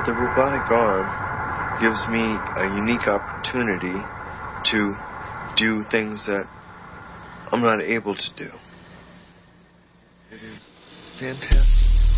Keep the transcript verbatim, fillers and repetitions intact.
the robotic arm gives me a unique opportunity to do things that I'm not able to do. It is fantastic.